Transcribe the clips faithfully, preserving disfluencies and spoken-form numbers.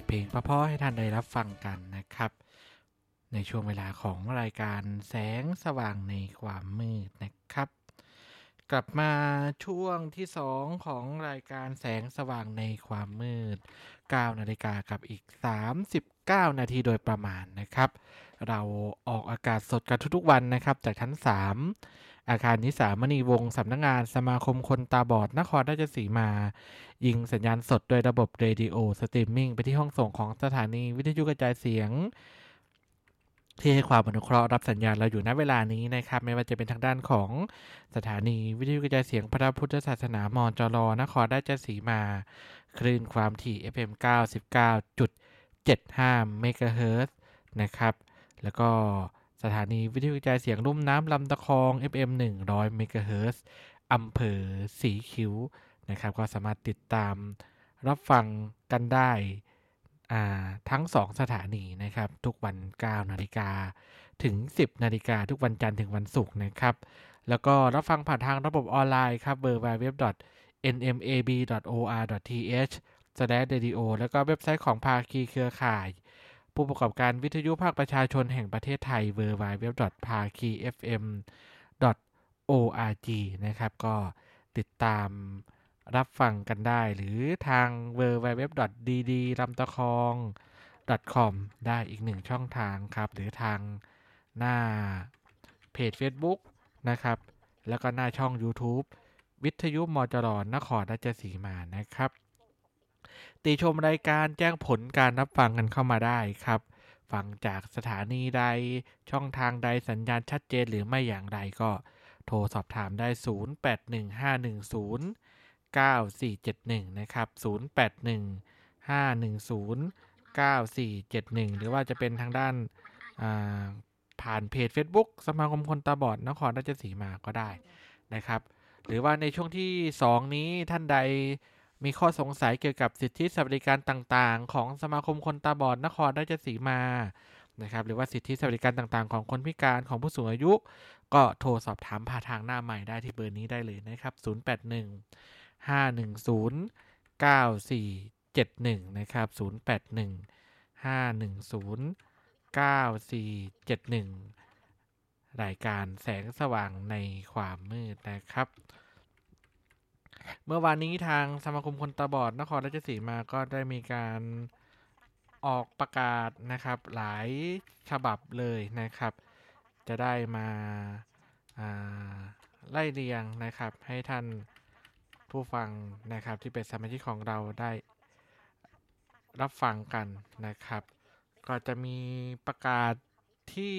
เพลงเพราะๆให้ท่านได้รับฟังกันนะครับในช่วงเวลาของรายการแสงสว่างในความมืดนะครับกลับมาช่วงที่สองของรายการแสงสว่างในความมืดเก้านาฬิกากับอีกสามสิบเก้านาทีโดยประมาณนะครับเราออกอากาศสดกันทุกๆวันนะครับจากชั้นสามอาคารนิสามณีวงศ์สำนักงานสมาคมคนตาบอดนครราชสีมายิงสัญญาณสดโดยระบบเรดิโอสตรีมมิ่งไปที่ห้องส่งของสถานีวิทยุกระจายเสียงที่ให้ความอนุเคราะห์รับสัญญาณเราอยู่ณเวลานี้นะครับไม่ว่าจะเป็นทางด้านของสถานีวิทยุกระจายเสียงพระพุทธศาสนามจรนครราชสีมาคลื่นความถี่ เอฟ เอ็ม เก้าสิบเก้าจุดเจ็ดห้า เมกะเฮิรตซ์นะครับแล้วก็สถานีวิทยุกระจายเสียงลุ่มน้ำลำตะคอง เอฟ เอ็ม หนึ่งร้อย เมกะเฮิรตซ์อำเภอสีคิ้วนะครับก็สามารถติดตามรับฟังกันได้ทั้งสองสถานีนะครับทุกวัน เก้านาฬิกา ถึง สิบนาฬิกา ทุกวันจันทร์ถึงวันศุกร์นะครับแล้วก็รับฟังผ่านทางระบบออนไลน์ครับ ดับเบิลยู ดับเบิลยู ดับเบิลยู ดอท เอ็น เอ็ม เอ บี ดอท โอ อาร์ ดอท ที เอช สแลช เรดิโอ แล้วก็เว็บไซต์ของภาคีเครือข่ายผู้ประกอบการวิทยุภาคประชาชนแห่งประเทศไทย ดับเบิลยู ดับเบิลยู ดับเบิลยู ดอท ภาคี เอฟ เอ็ม ดอท โอ อาร์ จี นะครับก็ติดตามรับฟังกันได้หรือทาง ดับเบิลยู ดับเบิลยู ดับเบิลยู ดอท ดี ดี ลำตะคอง .com ได้อีกหนึ่งช่องทางครับหรือทางหน้าเพจ Facebook นะครับแล้วก็หน้าช่อง YouTube วิทยุมจรนครราชสีมานะครับติชมรายการแจ้งผลการรับฟังกันเข้ามาได้ครับฟังจากสถานีใดช่องทางใดสัญญาณชัดเจนหรือไม่อย่างไรก็โทรสอบถามได้ศูนย์ แปด หนึ่ง ห้า หนึ่ง ศูนย์ เก้า สี่ เจ็ด หนึ่งนะครับศูนย์ แปด หนึ่ง ห้า หนึ่ง ศูนย์ เก้า สี่ เจ็ด หนึ่งหรือว่าจะเป็นทางด้านผ่านเพจ Facebook สมาคมคนตาบอดนครราชสีมาก็ได้นะครับหรือว่าในช่วงที่สองนี้ท่านใดมีข้อสงสัยเกี่ยวกับสิทธิสวัสดิการต่างๆของสมาคมคนตาบอดนครราชสีมานะครับหรือว่าสิทธิสวัสดิการต่างๆของคนพิการของผู้สูงอายุก็โทรสอบถามผ่านทางหน้าใหม่ได้ที่เบอร์นี้ได้เลยนะครับศูนย์ แปด หนึ่ง ห้า หนึ่ง ศูนย์ เก้า สี่ เจ็ด หนึ่งนะครับศูนย์ แปด หนึ่ง ห้า หนึ่ง ศูนย์ เก้า สี่ เจ็ด หนึ่งรายการแสงสว่างในความมืดนะครับเมื่อวานนี้ทางสมาคมคนตาบอดนครราชสีมาก็ได้มีการออกประกาศนะครับหลายฉบับเลยนะครับจะได้มาไล่เรียงนะครับให้ท่านผู้ฟังนะครับที่เป็นสมาชิกของเราได้รับฟังกันนะครับก็จะมีประกาศที่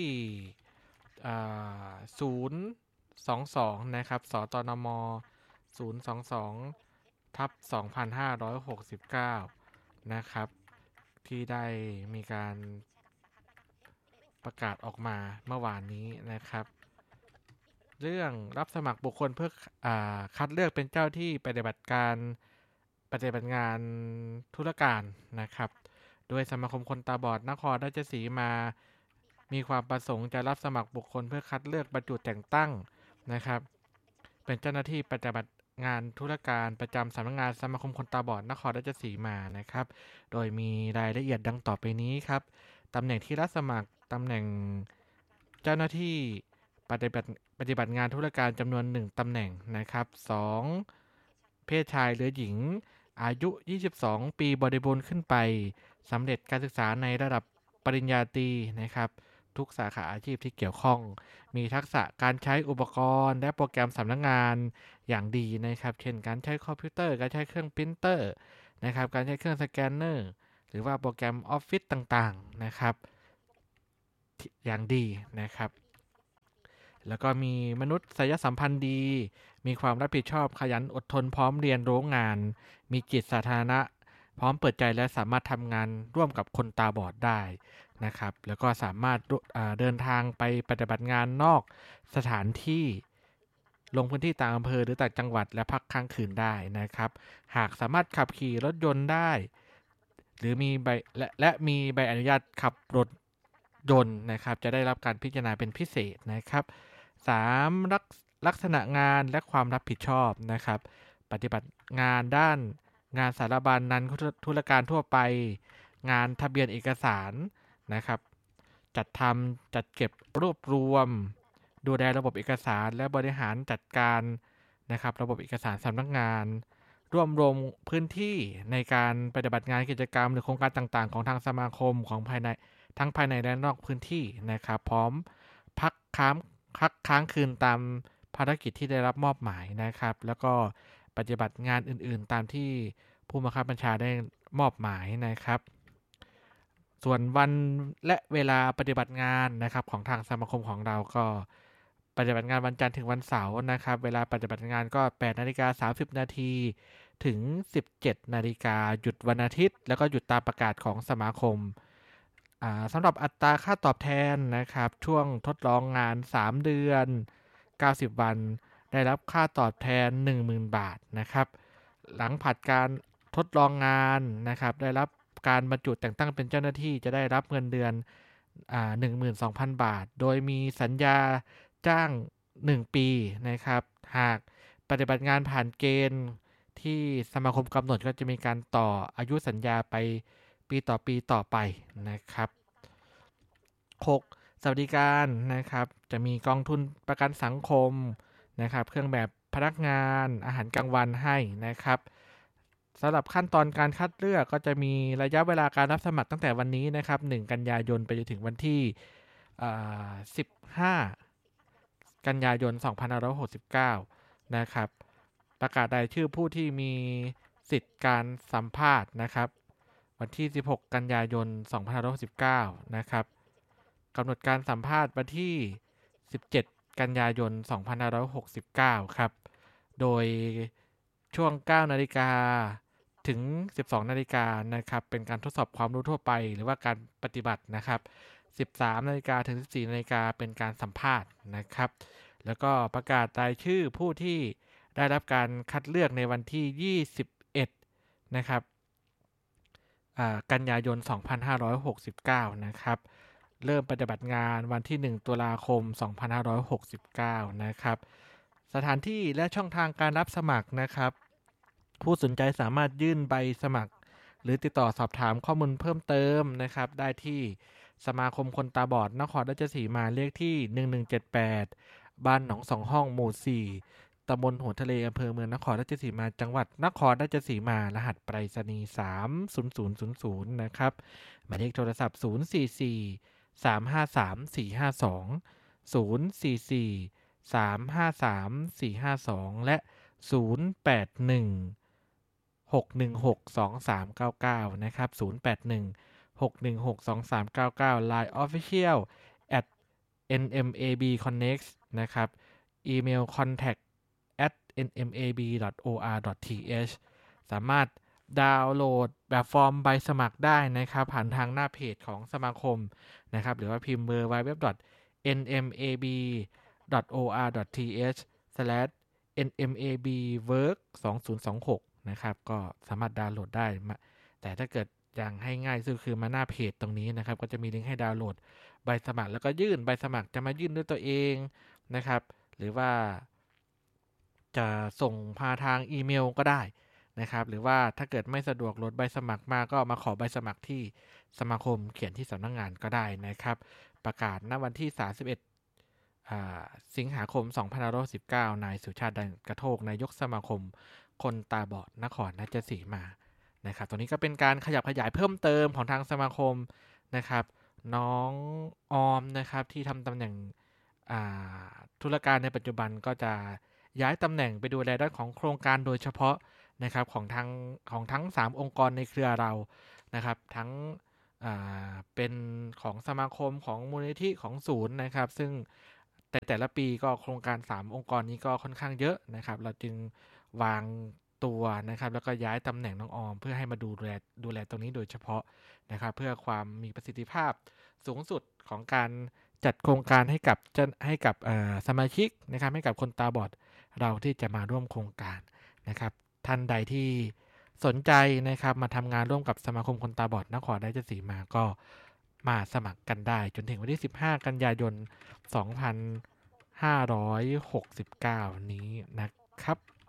ศูนย์สองสองนะครับสตนมศูนย์สองสองทับสองพันห้าร้อยหกสิบเก้านะครับที่ได้มีการประกาศออกมาเมื่อวานนี้นะครับเรื่องรับสมัครบุคคลเพื่อคัดเลือกเป็นเจ้าที่ปฏิบัติการปฏิบัติงานธุรการนะครับโดยสมาคมคนตาบอดนครราชสีมามีความประสงค์จะรับสมัครบุคคลเพื่อคัดเลือกบรรจุแต่งตั้งนะครับเป็นเจ้าหน้าที่ปฏิบัติงานธุรการประจำสำนักงานสมาคมคนตาบอดนครราชสีมานะครับโดยมีรายละเอียดดังต่อไปนี้ครับตำแหน่งที่รับสมัครตำแหน่งเจ้าหน้าที่ปฏิบัติปฏิบัติงานธุรการจำนวนหนึ่งตำแหน่งนะครับสองเพศชายหรือหญิงอายุยี่สิบสองปีบริบูรณ์ขึ้นไปสำเร็จการศึกษาในระดับปริญญาตรีนะครับทุกสาขาอาชีพที่เกี่ยวข้องมีทักษะการใช้อุปกรณ์และโปรแกรมสำนักงานอย่างดีนะครับเช่นการใช้คอมพิวเตอร์การใช้เครื่องปรินเตอร์นะครับการใช้เครื่องสแกนเนอร์หรือว่าโปรแกรมออฟฟิศต่างๆนะครับอย่างดีนะครับแล้วก็มีมนุษยสัมพันธ์ดีมีความรับผิดชอบขยันอดทนพร้อมเรียนรู้งานมีจิตสาธารณะพร้อมเปิดใจและสามารถทำงานร่วมกับคนตาบอดได้นะครับแล้วก็สามารถเดินทางไปปฏิบัติงานนอกสถานที่ลงพื้นที่ต่างอำเภอหรือต่างจังหวัดและพักค้างคืนได้นะครับหากสามารถขับขี่รถยนต์ได้หรือมีใบและและมีใบอนุญาตขับรถยนต์นะครับจะได้รับการพิจารณาเป็นพิเศษนะครับสามลักลักษณะงานและความรับผิดชอบนะครับปฏิบัติงานด้านงานสารบัญนันธุรการทั่วไปงานทะเบียนเอกสารนะครับจัดทำจัดเก็บรวบรวมดูแลระบบเอกสารและบริหารจัดการนะครับระบบเอกสารสำนักงานร่วมลงพื้นที่ในการปฏิบัติงานกิจกรรมหรือโครงการต่างๆของทางสมาคมของภายในทั้งภายในและนอกพื้นที่นะครับพร้อมพักค้างพักค้างคืนตามภารกิจที่ได้รับมอบหมายนะครับแล้วก็ปฏิบัติงานอื่นๆตามที่ผู้บังคับบัญชาได้มอบหมายนะครับส่วนวันและเวลาปฏิบัติงานนะครับของทางสมาคมของเราก็ปฏิบัติงานวันจันทร์ถึงวันเสาร์นะครับเวลาปฏิบัติงานก็ แปดนาฬิกาสามสิบนาทีถึง สิบเจ็ดนาฬิกาหยุดวันอาทิตย์แล้วก็หยุดตามประกาศของสมาคมสำหรับอัตราค่าตอบแทนนะครับช่วงทดลองงานสามเดือนเก้าสิบวันได้รับค่าตอบแทน หนึ่งหมื่น บาทนะครับหลังผ่านการทดลองงานนะครับได้รับการบรรจุแต่งตั้งเป็นเจ้าหน้าที่จะได้รับเงินเดือนอ่า หนึ่งหมื่นสองพัน บาทโดยมีสัญญาจ้างหนึ่งปีนะครับหากปฏิบัติงานผ่านเกณฑ์ที่สมาคมกำหนดก็จะมีการต่ออายุสัญญาไปปีต่อปีต่อไปนะครับหกสวัสดิการนะครับจะมีกองทุนประกันสังคมนะครับเครื่องแบบพนักงานอาหารกลางวันให้นะครับสำหรับขั้นตอนการคัดเลือกก็จะมีระยะเวลาการรับสมัครตั้งแต่วันนี้นะครับหนึ่งกันยายนไปจนถึงวันที่สิบห้ากันยายนสองพันห้าร้อยหกสิบเก้านะครับประกาศรายชื่อผู้ที่มีสิทธิการสัมภาษณ์นะครับวันที่สิบหกกันยายนสองพันห้าร้อยหกสิบเก้านะครับกำหนดการสัมภาษณ์วันที่สิบเจ็ดกันยายนสองพันห้าร้อยหกสิบเก้าครับโดยช่วง เก้านาฬิกาถึง สิบสองนาฬิกานะครับเป็นการทดสอบความรู้ทั่วไปหรือว่าการปฏิบัตินะครับสิบสามนาฬิกาถึง สิบสี่นาฬิกาเป็นการสัมภาษณ์นะครับแล้วก็ประกาศรายชื่อผู้ที่ได้รับการคัดเลือกในวันที่ยี่สิบเอ็ดนะครับกันยายนสองพันห้าร้อยหกสิบเก้านะครับเริ่มปฏิบัติงานวันที่หนึ่งตุลาคมสองพันห้าร้อยหกสิบเก้านะครับสถานที่และช่องทางการรับสมัครนะครับผู้สนใจสามารถยื่นใบสมัครหรือติดต่อสอบถามข้อมูลเพิ่มเติมนะครับได้ที่สมาคมคนตาบอดนครราชสีมาเลขที่หนึ่งหนึ่งเจ็ดแปดบ้านหนองสองห้องหมู่สี่ตำบลหัวทะเลอำเภอเมืองนครราชสีมาจังหวัดนครราชสีมารหัสไปรษณีย์สามศูนย์ศูนย์ศูนย์ศูนย์นะครับหมายเลขโทรศัพท์ศูนย์ สี่ สี่ สาม ห้า สาม สี่ ห้า สอง ศูนย์ สี่ สี่ สาม ห้า สาม สี่ ห้า สองและศูนย์ แปด หนึ่ง หก หนึ่ง หก สอง สาม เก้า เก้านะครับศูนย์ แปด หนึ่ง หก หนึ่ง หก สอง สาม เก้า เก้า ไลน์ Official at เอ็น เอ็ม เอ บี คอนเน็กต์ นะครับอีเมล contact at เอ็น เอ็ม เอ บี ดอท โอ อาร์ ดอท ที เอช สามารถดาวน์โหลดแบบฟอร์มใบสมัครได้นะครับผ่านทางหน้าเพจของสมาคมนะครับหรือว่าพิมพ์ ดับเบิลยู ดับเบิลยู ดับเบิลยู ดอท เอ็น เอ็ม เอ บี ดอท โอ อาร์ ดอท ที เอช สแลช เอ็น เอ็ม เอ บี เวิร์ค สองพันยี่สิบหกนะครับก็สามารถดาวน์โหลดได้แต่ถ้าเกิดอย่างให้ง่ายสุดคือมาหน้าเพจตรงนี้นะครับก็จะมีลิงก์ให้ดาวน์โหลดใบสมัครแล้วก็ยื่นใบสมัครจะมายื่นด้วยตัวเองนะครับหรือว่าจะส่งผ่านทางอีเมลก็ได้นะครับหรือว่าถ้าเกิดไม่สะดวกโหลดใบสมัครมาก็มาขอใบสมัครที่สมาคมเขียนที่สำนักงานก็ได้นะครับประกาศณวันที่สามสิบเอ็ดสิงหาคมสองพันห้าร้อยสิบเก้านายสุชาติดันกระโทกนายกสมาคมคนตาบอดนครราชสีมานะครับตรงนี้ก็เป็นการขยับขยายเพิ่มเติมของทางสมาคมนะครับน้องออมนะครับที่ทำตำแหน่งธุรการในปัจจุบันก็จะย้ายตำแหน่งไปดูแลด้านของโครงการโดยเฉพาะนะครับของทั้งของทั้งสามองค์กรในเครือเรานะครับทั้งเป็นของสมาคมของมูลนิธิของศูนย์นะครับซึ่งแต่แต่ละปีก็โครงการสามองค์กรนี้ก็ค่อนข้างเยอะนะครับเราจึงวางตัวนะครับแล้วก็ย้ายตำแหน่งน้องออมเพื่อให้มาดูแลดูแลตรงนี้โดยเฉพาะนะครับเพื่อความมีประสิทธิภาพสูงสุดของการจัดโครงการให้กับจะให้กับสมาชิกนะครับให้กับคนตาบอดเราที่จะมาร่วมโครงการนะครับท่านใดที่สนใจนะครับมาทำงานร่วมกับสมาคมคนตาบอดนครราชสีมาก็มาสมัครกันได้จนถึงวันที่สิบห้ากันยายนสองพันห้าร้อยหกสิบเก้านี้นะครับ